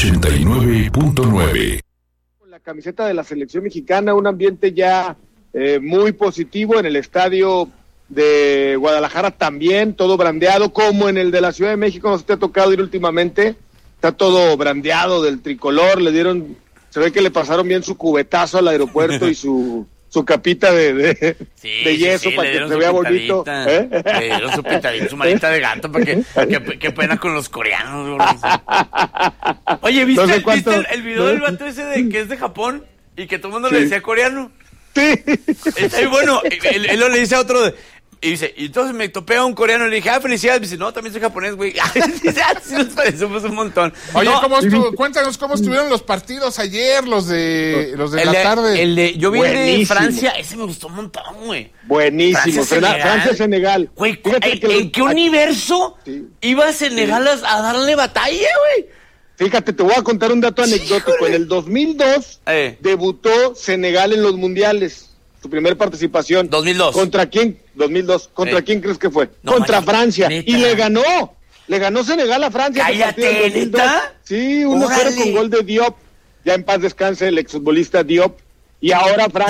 89.9. La camiseta de la selección mexicana, un ambiente ya muy positivo en el estadio de Guadalajara también, todo brandeado, como en el de la Ciudad de México. No se te ha tocado ir últimamente, está todo brandeado del tricolor, se ve que le pasaron bien su cubetazo al aeropuerto y su capita de yeso para que se vea bonito. Le dieron su pintadita, su manita de gato, para qué pena con los coreanos. Oye, ¿viste el video del vato ese de que es de Japón y que todo el mundo le decía coreano? Sí. Está muy bueno. Él le dice a otro, y dice, y entonces me topé a un coreano y le dije, felicidades. Me dice, no, también soy japonés, güey. Dice, sí nos parecemos un montón. Oye, cuéntanos cómo estuvieron los partidos ayer, los de la tarde. Yo vi el de Francia, ese me gustó un montón, güey. Buenísimo, Francia-Senegal. Güey, ¿en qué universo iba Senegal a darle batalla, güey? Fíjate, te voy a contar un dato anecdótico. En el 2002 debutó Senegal en los mundiales. Su primer participación. 2002. ¿Contra quién? 2002. ¿Contra quién crees que fue? Contra Francia. Neta. Y le ganó Senegal a Francia. ¡Cállate, neta! Sí, 1-0 con gol de Diop. Ya en paz descanse el exfutbolista Diop. Y ahora Francia.